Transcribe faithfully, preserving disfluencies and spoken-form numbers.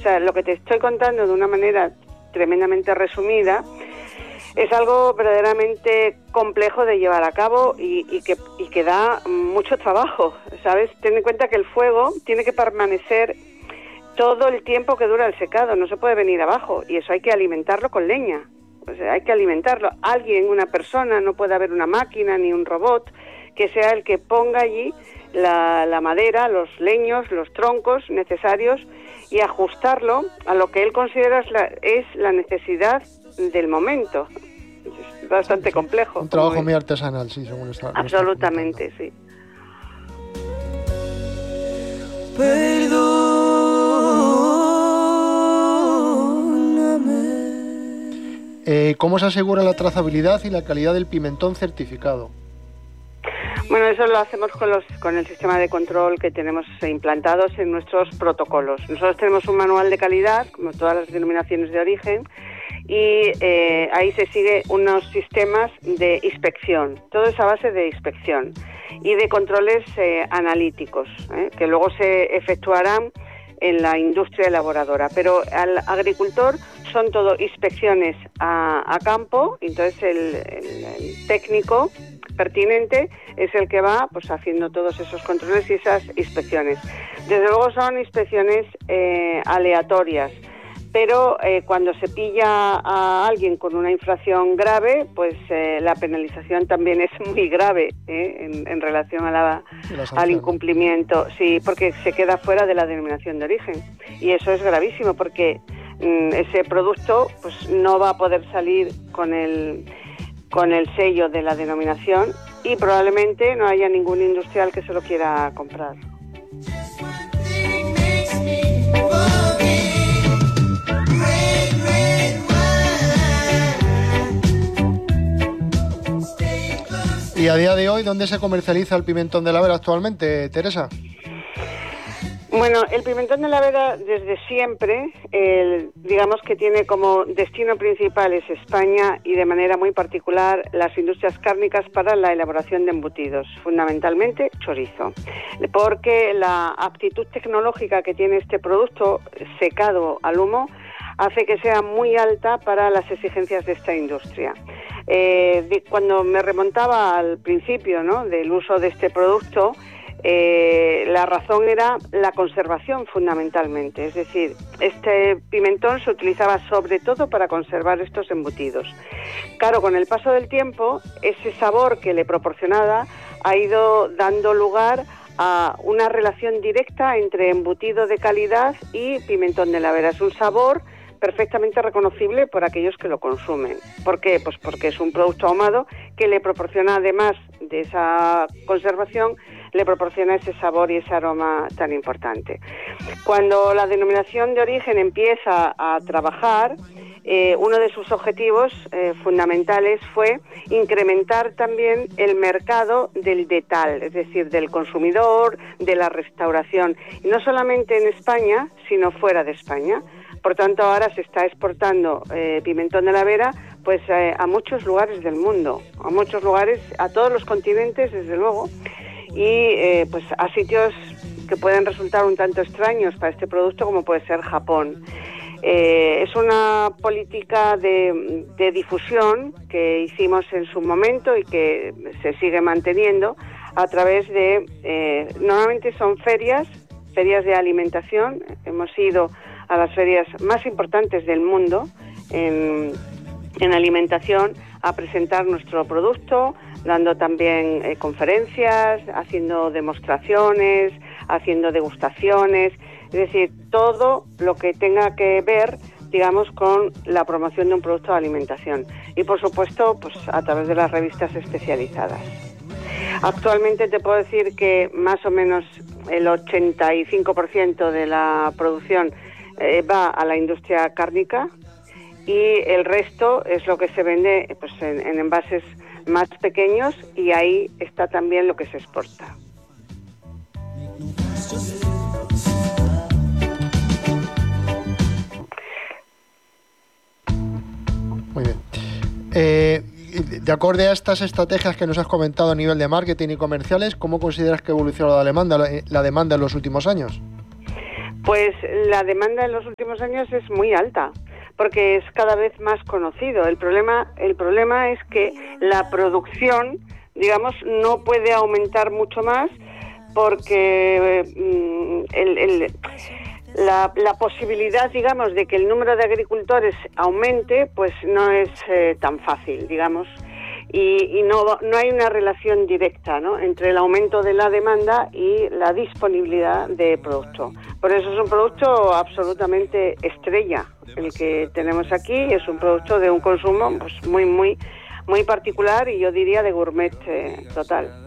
sea, lo que te estoy contando de una manera tremendamente resumida es algo verdaderamente complejo de llevar a cabo y, y, que, y que da mucho trabajo, ¿sabes? Ten en cuenta que el fuego tiene que permanecer todo el tiempo que dura el secado, no se puede venir abajo, y eso hay que alimentarlo con leña, o sea, hay que alimentarlo. Alguien, una persona, no puede haber una máquina ni un robot que sea el que ponga allí la, la madera, los leños, los troncos necesarios y ajustarlo a lo que él considera es la, es la necesidad del momento. Es bastante complejo. Un trabajo muy artesanal, sí, según está. Absolutamente, sí. Perdóname. Eh, ¿Cómo se asegura la trazabilidad y la calidad del pimentón certificado? Bueno, eso lo hacemos con los con el sistema de control que tenemos implantados en nuestros protocolos. Nosotros tenemos un manual de calidad, como todas las denominaciones de origen, y eh, ahí se sigue unos sistemas de inspección, todo es a base de inspección y de controles eh, analíticos, ¿eh? que luego se efectuarán en la industria elaboradora, pero al agricultor son todo inspecciones a, a campo, entonces el, el, el técnico pertinente es el que va pues haciendo todos esos controles y esas inspecciones. Desde luego son inspecciones eh, aleatorias, pero eh, cuando se pilla a alguien con una infracción grave, pues eh, la penalización también es muy grave ¿eh? en, en relación a la, al incumplimiento, sí, porque se queda fuera de la denominación de origen. Y eso es gravísimo porque mm, ese producto pues no va a poder salir con el, con el sello de la denominación y probablemente no haya ningún industrial que se lo quiera comprar. ¿Y a día de hoy dónde se comercializa el pimentón de la Vera actualmente, Teresa? Bueno, el pimentón de la Vera desde siempre, el, digamos que tiene como destino principal es España y de manera muy particular las industrias cárnicas para la elaboración de embutidos, fundamentalmente chorizo, porque la aptitud tecnológica que tiene este producto secado al humo hace que sea muy alta para las exigencias de esta industria. Eh, cuando me remontaba al principio, ¿no?, del uso de este producto, eh, la razón era la conservación fundamentalmente, es decir, este pimentón se utilizaba sobre todo para conservar estos embutidos. Claro, con el paso del tiempo, ese sabor que le proporcionaba ha ido dando lugar a una relación directa entre embutido de calidad y pimentón de la Vera. Es un sabor perfectamente reconocible por aquellos que lo consumen. ¿Por qué? Pues porque es un producto ahumado que le proporciona, además de esa conservación, le proporciona ese sabor y ese aroma tan importante. Cuando la denominación de origen empieza a trabajar, eh, uno de sus objetivos eh, fundamentales fue incrementar también el mercado del detal, es decir, del consumidor, de la restauración, y no solamente en España, sino fuera de España. Por tanto, ahora se está exportando eh, pimentón de la Vera pues eh, a muchos lugares del mundo, a muchos lugares, a todos los continentes, desde luego, y eh, pues a sitios que pueden resultar un tanto extraños para este producto, como puede ser Japón. Eh, es una política de, de difusión que hicimos en su momento y que se sigue manteniendo a través de, eh, normalmente son ferias, ferias de alimentación. Hemos ido a las ferias más importantes del mundo en, en alimentación a presentar nuestro producto, dando también eh, conferencias, haciendo demostraciones, haciendo degustaciones, es decir, todo lo que tenga que ver, digamos, con la promoción de un producto de alimentación y, por supuesto, pues a través de las revistas especializadas. Actualmente te puedo decir que más o menos el ochenta y cinco por ciento de la producción eh, va a la industria cárnica y el resto es lo que se vende pues, en, en envases más pequeños, y ahí está también lo que se exporta. Muy bien. Eh, de acuerdo a estas estrategias que nos has comentado a nivel de marketing y comerciales, ¿cómo consideras que evoluciona la demanda, la, la demanda en los últimos años? Pues la demanda en los últimos años es muy alta, porque es cada vez más conocido. El problema, el problema es que la producción, digamos, no puede aumentar mucho más porque eh, el, el, la, la posibilidad, digamos, de que el número de agricultores aumente, pues no es eh, tan fácil, digamos. Y, y no, no hay una relación directa, ¿no?, entre el aumento de la demanda y la disponibilidad de producto. Por eso es un producto absolutamente estrella el que tenemos aquí, es un producto de un consumo pues muy muy muy particular y yo diría de gourmet eh, total.